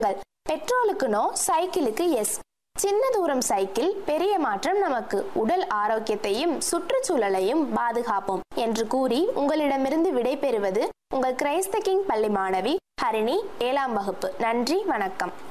பெட்ரோலுக்கு no, சைக்கிளுக்கு S. சின்ன தூரம் சைக்கிள், பெரிய மாற்றம் நமக்கு. உடல் ஆரோக்கியத்தையும் சுற்றுச்சூழலையும் பாதுகாப்போம் என்று கூறி உங்களிடமிருந்து விடைபெறுவது உங்கள் கிரைஸ்த கிங் பள்ளி மாணவி ஹரிணி, 7ஆம் வகுப்பு. நன்றி, வணக்கம்.